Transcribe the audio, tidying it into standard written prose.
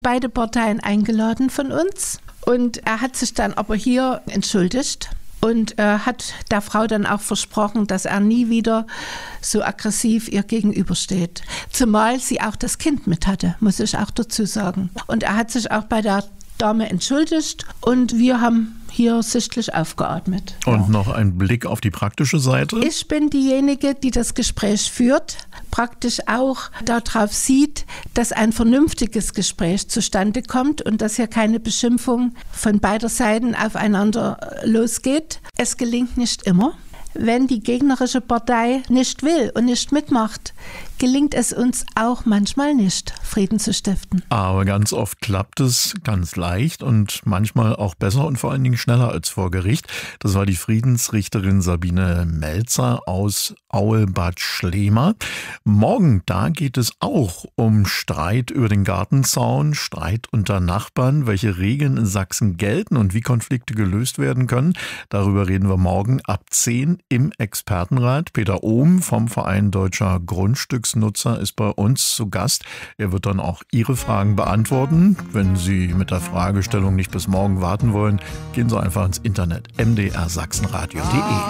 beide Parteien eingeladen von uns. Und er hat sich dann aber hier entschuldigt und hat der Frau dann auch versprochen, dass er nie wieder so aggressiv ihr gegenübersteht. Zumal sie auch das Kind mit hatte, muss ich auch dazu sagen. Und er hat sich auch bei der Dame entschuldigt und wir haben hier sichtlich aufgeatmet. Und noch ein Blick auf die praktische Seite? Ich bin diejenige, die das Gespräch führt, praktisch auch darauf sieht, dass ein vernünftiges Gespräch zustande kommt und dass hier keine Beschimpfung von beider Seiten aufeinander losgeht. Es gelingt nicht immer. Wenn die gegnerische Partei nicht will und nicht mitmacht, gelingt es uns auch manchmal nicht, Frieden zu stiften. Aber ganz oft klappt es ganz leicht und manchmal auch besser und vor allen Dingen schneller als vor Gericht. Das war die Friedensrichterin Sabine Melzer aus Aue-Bad Schlema. Morgen, da geht es auch um Streit über den Gartenzaun, Streit unter Nachbarn, welche Regeln in Sachsen gelten und wie Konflikte gelöst werden können. Darüber reden wir morgen ab 10 im Expertenrat. Peter Ohm vom Verein Deutscher Grundstücksnutzer ist bei uns zu Gast. Er wird dann auch Ihre Fragen beantworten. Wenn Sie mit der Fragestellung nicht bis morgen warten wollen, gehen Sie einfach ins Internet mdrsachsenradio.de.